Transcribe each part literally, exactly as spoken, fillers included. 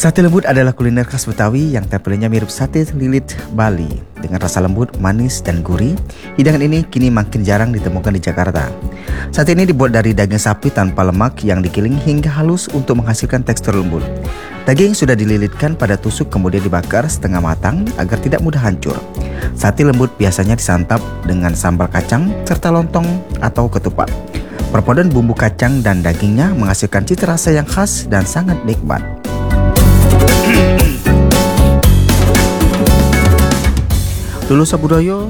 Sate lembut adalah kuliner khas Betawi yang tampilannya mirip sate lilit Bali. Dengan rasa lembut, manis, dan gurih, hidangan ini kini makin jarang ditemukan di Jakarta. Sate ini dibuat dari daging sapi tanpa lemak yang digiling hingga halus untuk menghasilkan tekstur lembut. Daging sudah dililitkan pada tusuk kemudian dibakar setengah matang agar tidak mudah hancur. Sate lembut biasanya disantap dengan sambal kacang serta lontong atau ketupat. Perpaduan bumbu kacang dan dagingnya menghasilkan cita rasa yang khas dan sangat nikmat. Dulu Sabudoyo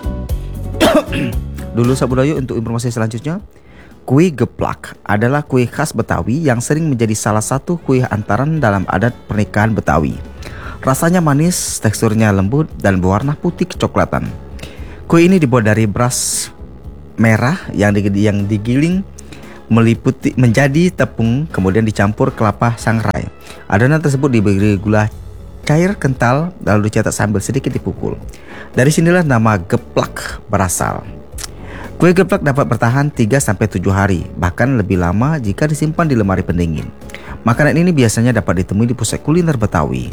Dulu Sabudoyo untuk informasi selanjutnya. Kue geplak adalah kue khas Betawi yang sering menjadi salah satu kue antaran dalam adat pernikahan Betawi. Rasanya manis, teksturnya lembut, dan berwarna putih kecoklatan. Kue ini dibuat dari beras merah yang yang digiling meliputi menjadi tepung, kemudian dicampur kelapa sangrai. Adonan tersebut diberi gula cair kental lalu dicetak sambil sedikit dipukul. Dari sinilah nama geplak berasal. Kue geplak dapat bertahan tiga sampai tujuh hari, bahkan lebih lama jika disimpan di lemari pendingin. Makanan ini biasanya dapat ditemui di pusat kuliner Betawi.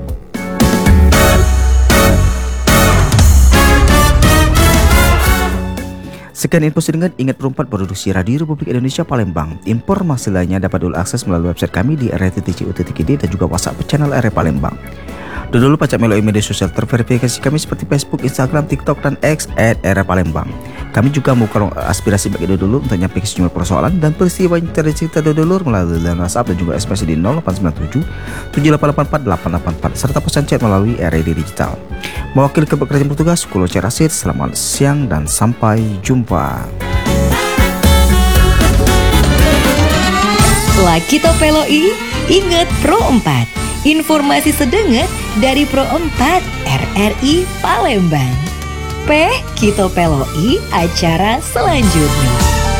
Sekian info singkat, ingat perempat produksi Radio Republik Indonesia Palembang. Informasi lainnya dapat diakses melalui website kami di r r t t c u titik i d dan juga WhatsApp channel R R Palembang. Dan dulu pacak melalui media sosial terverifikasi kami seperti Facebook, Instagram, TikTok, dan X at R R Palembang. Kami juga membuka aspirasi bagi dulu untuk menyampaikan sejumlah persoalan dan peristiwa yang tercerita dulu melalui WhatsApp dan juga S M S di nol delapan sembilan tujuh tujuh delapan delapan empat delapan delapan empat serta pesan chat melalui R R D Digital. Mewakili kebekerjaan bertugas, Kulo Cerasit, selamat siang dan sampai jumpa. Laki Topeloi, ingat Pro empat. Informasi sedenget dari Pro empat R R I Palembang. P Kita Peloi acara selanjutnya.